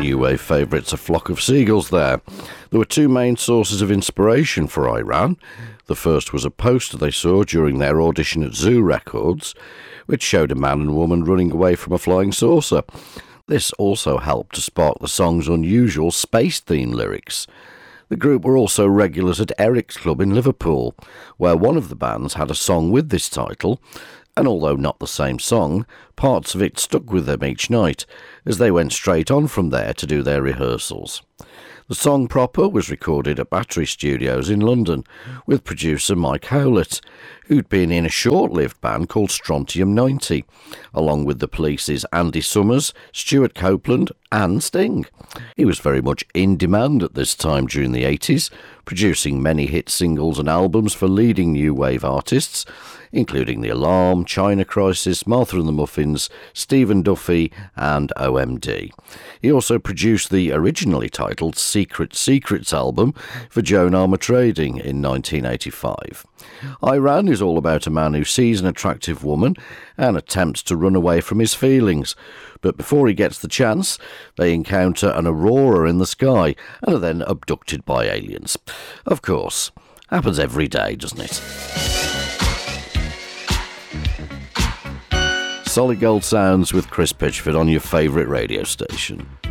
new wave favourites A Flock of Seagulls there. There were two main sources of inspiration for I Ran. The first was a poster they saw during their audition at Zoo Records, which showed a man and woman running away from a flying saucer. This also helped to spark the song's unusual space-themed lyrics. The group were also regulars at Eric's Club in Liverpool, where one of the bands had a song with this title, and although not the same song, parts of it stuck with them each night, as they went straight on from there to do their rehearsals. The song proper was recorded at Battery Studios in London, with producer Mike Howlett, who'd been in a short-lived band called Strontium 90, along with the Police's Andy Summers, Stuart Copeland and Sting. He was very much in demand at this time during the 80s, producing many hit singles and albums for leading new wave artists, including The Alarm, China Crisis, Martha and the Muffins, Stephen Duffy and OMD. He also produced the originally titled Secret Secrets album for Joan Armour Trading in 1985. I Ran is all about a man who sees an attractive woman and attempts to run away from his feelings. But before he gets the chance, they encounter an aurora in the sky and are then abducted by aliens. Of course, happens every day, doesn't it? Solid Gold Sounds with Chris Pitchford on your favourite radio station.